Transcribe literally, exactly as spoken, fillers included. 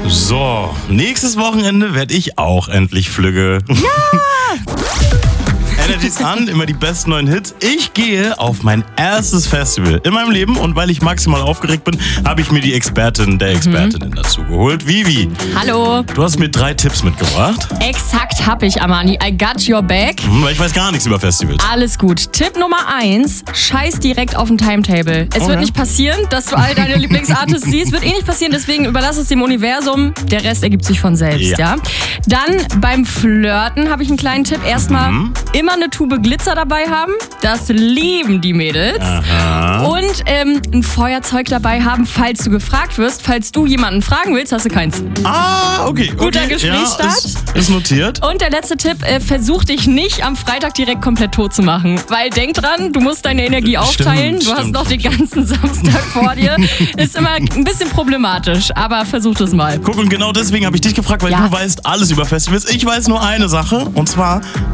So, nächstes Wochenende werde ich auch endlich Flügge. Ja! Energy's an, immer die besten neuen Hits. Ich gehe auf mein erstes Festival in meinem Leben und weil ich maximal aufgeregt bin, habe ich mir die Expertin der Expertinnen mhm. dazu geholt. Vivi. Hallo. Du hast mir drei Tipps mitgebracht. Exakt hab ich, Amani. I got your back. Mhm, weil ich weiß gar nichts über Festivals. Alles gut. Tipp Nummer eins, scheiß direkt auf ein Timetable. Es okay. wird nicht passieren, dass du all deine Lieblingsartists siehst. Wird eh nicht passieren, deswegen überlass es dem Universum. Der Rest ergibt sich von selbst, ja. ja? Dann beim Flirten habe ich einen kleinen Tipp. Erstmal mhm. immer eine Tube Glitzer dabei haben. Das lieben die Mädels. Aha. Und ähm, ein Feuerzeug dabei haben, falls du gefragt wirst. Falls du jemanden fragen willst, hast du keins. Ah, okay. Guter okay. Gesprächsstart. Ja, ist, ist notiert. Und der letzte Tipp, äh, versuch dich nicht am Freitag direkt komplett tot zu machen. Weil denk dran, du musst deine Energie aufteilen. Stimmt, du hast stimmt. noch den ganzen Samstag vor dir. Ist immer ein bisschen problematisch, aber versuch das mal. Guck, und genau deswegen habe ich dich gefragt, weil ja. du weißt alles über Festivals. Ich weiß nur eine Sache, und zwar